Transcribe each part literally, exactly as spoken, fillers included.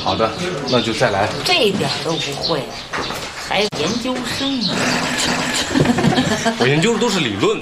好的，那就再来。 这一点都不会，还研究生呢。 我研究的都是理论。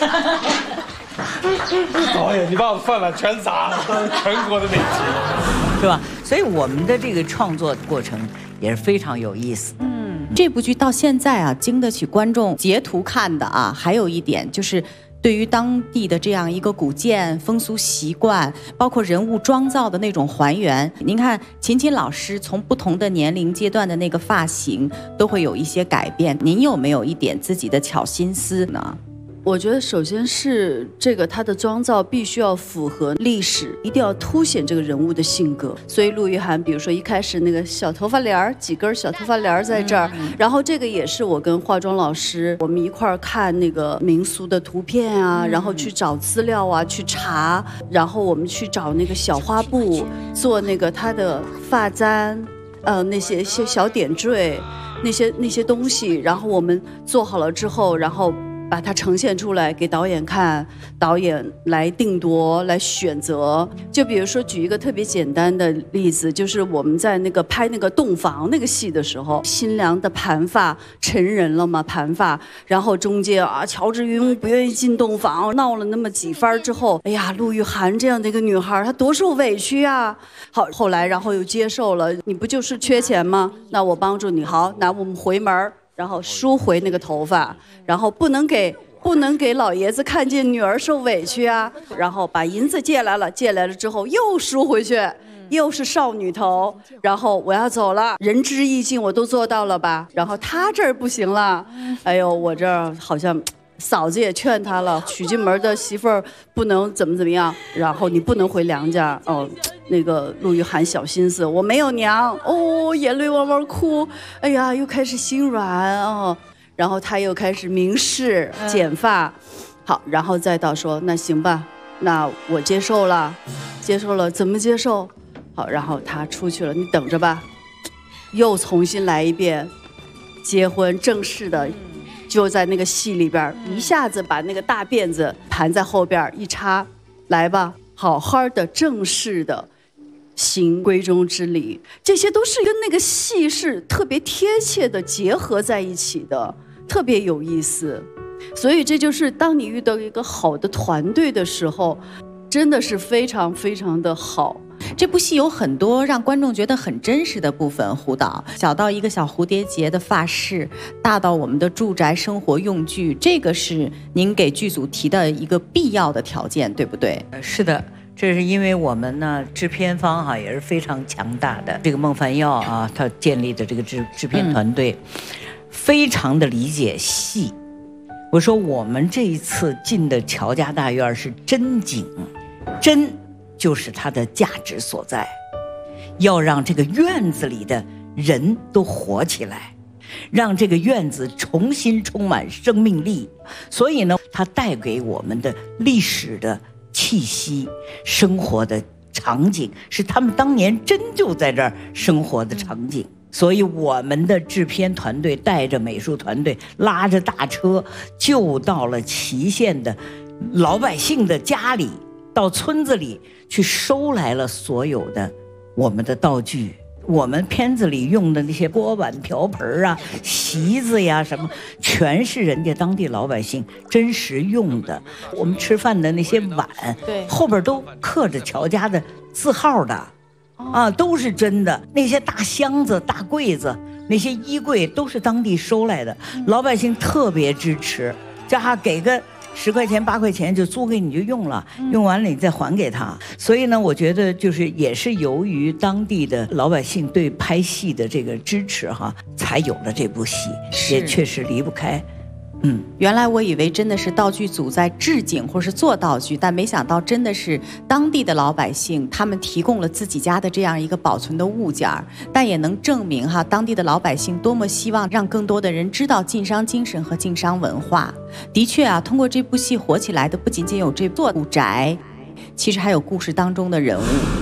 导演，你把我饭碗全砸了，全国的美食， 是吧？所以我们的这个创作过程也是非常有意思。 嗯，这部剧到现在啊，经得起观众截图看的啊。还有一点就是，对于当地的这样一个古建、风俗习惯，包括人物妆造的那种还原，您看秦秦老师从不同的年龄阶段的那个发型都会有一些改变，您有没有一点自己的巧心思呢？ 我觉得首先是这个他的妆造必须要符合历史，一定要凸显这个人物的性格。所以陆玉涵，比如说一开始那个小头发帘儿，几根小头发帘儿在这儿，嗯、然后这个也是我跟化妆老师我们一块儿看那个民俗的图片啊，嗯、然后去找资料啊，去查，然后我们去找那个小花布做那个他的发簪，呃，那些些小点缀，那些那些东西，然后我们做好了之后，然后把它呈现出来给导演看，导演来定夺，来选择。就比如说举一个特别简单的例子，就是我们在那个拍那个洞房那个戏的时候，新娘的盘发成人了嘛，盘发，然后中间啊，乔治云不愿意进洞房，闹了那么几番之后，哎呀，陆玉涵这样的一个女孩，她多受委屈啊。好，后来然后又接受了，你不就是缺钱吗？那我帮助你，好，那我们回门。然后梳回那个头发，然后不能给不能给老爷子看见女儿受委屈啊。然后把银子借来了，借来了之后又梳回去，又是少女头。然后我要走了，仁至义尽我都做到了吧？然后他这儿不行了，哎呦，我这儿好像嫂子也劝他了，娶进门的媳妇儿不能怎么怎么样，然后你不能回娘家哦。那个陆玉涵小心思，我没有娘哦，眼泪汪汪哭，哎呀，又开始心软哦，然后他又开始明示剪发，好，然后再到说那行吧，那我接受了，接受了，怎么接受？好，然后他出去了，你等着吧，又重新来一遍，结婚正式的。就在那个戏里边，一下子把那个大辫子盘在后边一插，来吧，好好的正式的行闺中之礼，这些都是跟那个戏是特别贴切的结合在一起的，特别有意思。所以这就是当你遇到一个好的团队的时候，真的是非常非常的好。 这部戏有很多让观众觉得很真实的部分，胡导，小到一个小蝴蝶结的发饰，大到我们的住宅生活用具，这个是您给剧组提的一个必要的条件，对不对？ 是的，这是因为我们呢制片方哈、啊、也是非常强大的，这个孟凡耀啊他建立的这个制制片团队、嗯、非常的理解戏。我说我们这一次进的乔家大院是真景，真就是它的价值所在，要让这个院子里的人都活起来，让这个院子重新充满生命力。所以呢，它带给我们的历史的气息，生活的场景是他们当年真就在这儿生活的场景。所以我们的制片团队带着美术团队拉着大车，就到了祁县的老百姓的家里，到村子里去收来了所有的我们的道具，我们片子里用的那些锅碗瓢盆啊、席子呀什么，全是人家当地老百姓真实用的。我们吃饭的那些碗，对，后边都刻着乔家的字号的，啊，都是真的。那些大箱子、大柜子、那些衣柜都是当地收来的，老百姓特别支持，这还给个十块钱八块钱就租给你就用了，用完了你再还给他。所以呢，我觉得就是也是由于当地的老百姓对拍戏的这个支持哈，才有了这部戏，也确实离不开。嗯， 原来我以为真的是道具组在置景或是做道具，但没想到真的是当地的老百姓，他们提供了自己家的这样一个保存的物件，但也能证明哈，当地的老百姓多么希望让更多的人知道晋商精神和晋商文化。的确啊，通过这部戏火起来的不仅仅有这座古宅，其实还有故事当中的人物。